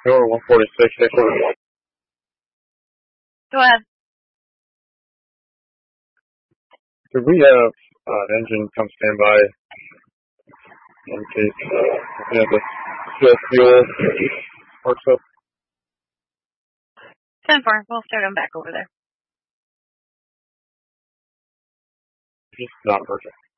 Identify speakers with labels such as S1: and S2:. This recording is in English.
S1: Door 146, headquarters.
S2: Go ahead.
S1: Could we have an engine come stand by in case the fuel works up?
S2: 10-4. We'll start them back over there.
S1: Just not working.